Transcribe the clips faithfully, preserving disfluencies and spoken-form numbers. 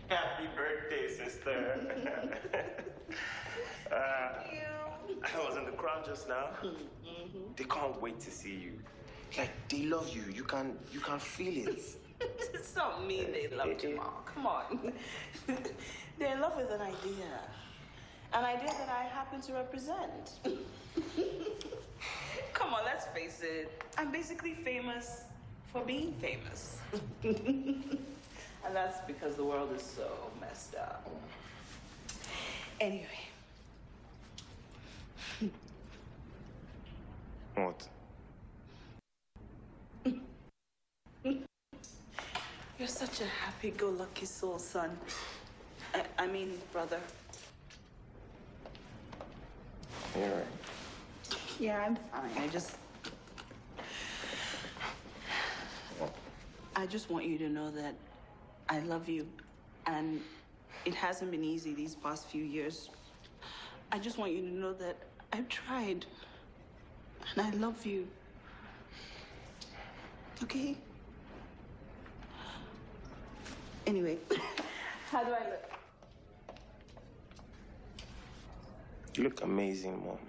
Happy birthday, sister. uh, Thank you. I was in the crowd just now. Mm-hmm. They can't wait to see you. Like, they love you. You can, you can feel it. It's not me they love, Jamal. Come on. They're in love with an idea. An idea that I happen to represent. Come on, let's face it. I'm basically famous for being famous. And that's because the world is so messed up. Anyway. What? You're such a happy-go-lucky soul, son. I, I mean, brother. You're right. Yeah, I'm fine. I just... I just want you to know that I love you. And it hasn't been easy these past few years. I just want you to know that I've tried. And I love you. Okay? Anyway, how do I look? You look amazing, Mom.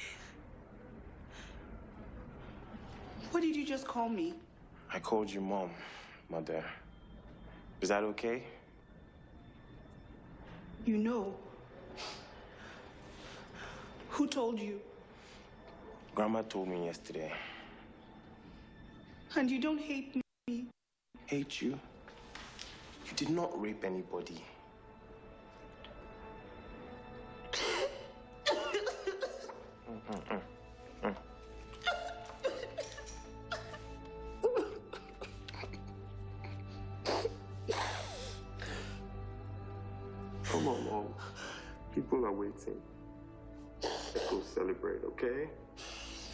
What did you just call me? I called you Mom, Mother. Is that okay? You know. Who told you? Grandma told me yesterday. And you don't hate me? Hate you? You did not rape anybody. mm, mm, mm, mm. Come on, Mom. People are waiting. Let's go celebrate, okay?